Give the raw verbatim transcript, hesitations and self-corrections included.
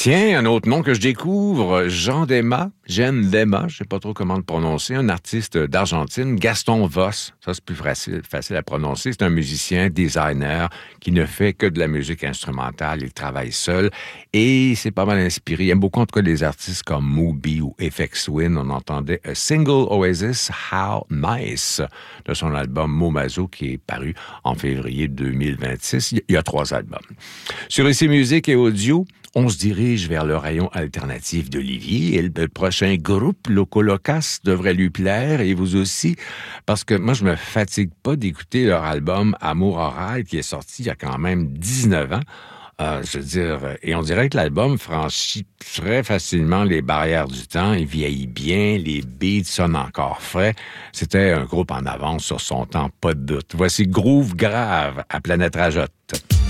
Tiens, un autre nom que je découvre, Jean Dema, Jean Dema, je sais pas trop comment le prononcer, un artiste d'Argentine, Gaston Voss, ça c'est plus facile, facile à prononcer, c'est un musicien, designer, qui ne fait que de la musique instrumentale, il travaille seul, et c'est pas mal inspiré, il aime beaucoup en tout cas des artistes comme Moby ou F X Twin, on entendait A Single Oasis, How Nice, de son album Momazo, qui est paru en février deux mille vingt-six, il y a trois albums. Sur Ici Musique et Audio, on se dirige vers le rayon alternatif d'Olivier et le prochain groupe Loco Locas devrait lui plaire et vous aussi, parce que moi je me fatigue pas d'écouter leur album Amour oral qui est sorti il y a quand même dix-neuf ans. Euh, je veux dire, et on dirait que l'album franchit très facilement les barrières du temps, il vieillit bien, les beats sonnent encore frais. C'était un groupe en avance sur son temps, pas de doute. Voici Groove Grave à Planète Rajotte.